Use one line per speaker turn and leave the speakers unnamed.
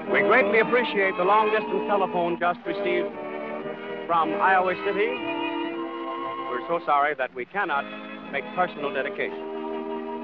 We greatly appreciate the long-distance telephone just received from Iowa City. We're so sorry that we cannot make personal dedications.